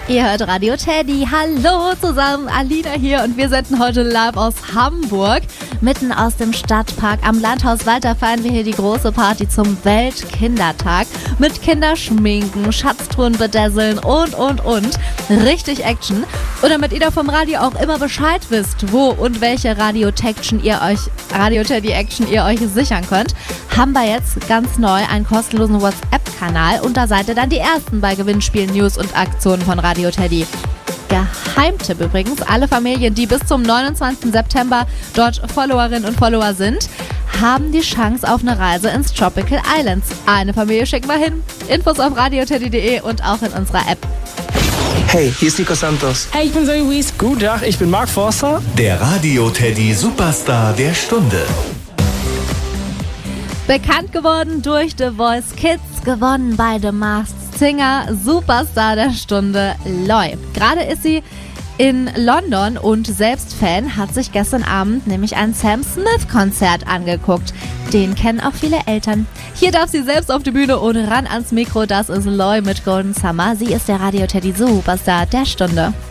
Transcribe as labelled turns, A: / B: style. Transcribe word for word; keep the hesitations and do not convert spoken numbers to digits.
A: Ihr hört Radio Teddy. Hallo zusammen, Alina hier und wir senden heute live aus Hamburg. Mitten aus dem Stadtpark am Landhaus Walter feiern wir hier die große Party zum Weltkindertag. Mit Kinderschminken, Schatztruhen bedesseln und, und, und. Richtig Action. Und damit ihr da vom Radio auch immer Bescheid wisst, wo und welche Radio-Action ihr euch, Radio Teddy Action ihr euch sichern könnt, haben wir jetzt ganz neu einen kostenlosen WhatsApp-Kanal und da seid ihr dann die Ersten bei Gewinnspielen, News und Aktionen von Radio Teddy. Geheimtipp übrigens, alle Familien, die bis zum neunundzwanzigsten September dort Followerinnen und Follower sind, haben die Chance auf eine Reise ins Tropical Islands. Eine Familie schicken wir hin. Infos auf radioteddy punkt de und auch in unserer App.
B: Hey, hier ist Nico Santos.
C: Hey, ich bin Zoe Wies.
D: Guten Tag, ich bin Mark Forster.
E: Der Radio Teddy Superstar der Stunde.
A: Bekannt geworden durch The Voice Kids, gewonnen bei The Masked Singer, Superstar der Stunde, Loi. Gerade ist sie in London und selbst Fan, hat sich gestern Abend nämlich ein Sam Smith-Konzert angeguckt. Den kennen auch viele Eltern. Hier darf sie selbst auf die Bühne und ran ans Mikro. Das ist Loi mit Golden Summer. Sie ist der Radio Teddy Superstar der Stunde.